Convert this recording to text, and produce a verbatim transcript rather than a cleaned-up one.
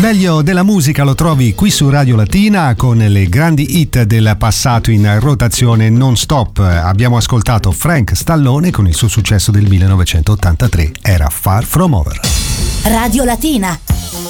meglio della musica lo trovi qui su Radio Latina con le grandi hit del passato in rotazione non stop. Abbiamo ascoltato Frank Stallone con il suo successo del millenovecentottantatré, era Far From Over. Radio Latina.